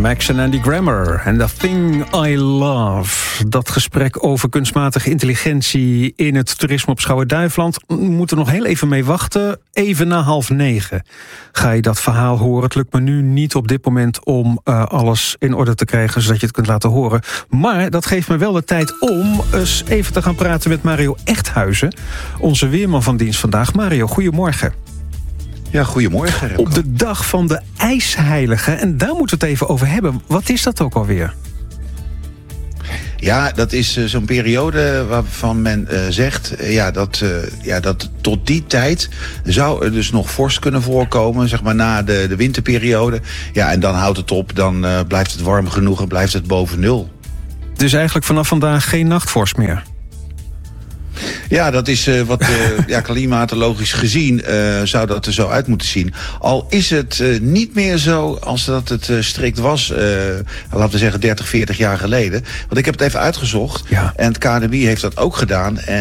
Max en Andy Grammer en The Thing I Love. Dat gesprek over kunstmatige intelligentie in het toerisme op Schouwen-Duiveland. We moeten nog heel even mee wachten. Even na 8:30 ga je dat verhaal horen. Het lukt me nu niet op dit moment om alles in orde te krijgen, zodat je het kunt laten horen. Maar dat geeft me wel de tijd om eens even te gaan praten met Mario Echthuizen, onze weerman van dienst vandaag. Mario, goedemorgen. Ja, goedemorgen, Remco. Op de dag van de ijsheilige, en daar moeten we het even over hebben. Wat is dat ook alweer? Ja, dat is zo'n periode waarvan men zegt dat tot die tijd zou er dus nog vorst kunnen voorkomen, zeg maar na de winterperiode. Ja, en dan houdt het op, dan blijft het warm genoeg en blijft het boven nul. Dus eigenlijk vanaf vandaag geen nachtvorst meer? Ja, dat is wat klimatologisch gezien zou dat er zo uit moeten zien. Al is het niet meer zo als dat het strikt was, laten we zeggen 30, 40 jaar geleden. Want ik heb het even uitgezocht. Ja. En het KNMI heeft dat ook gedaan.